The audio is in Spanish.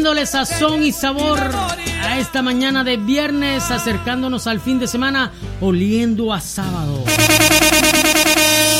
poniéndole sazón y sabor a esta mañana de viernes, acercándonos al fin de semana, oliendo a sábado.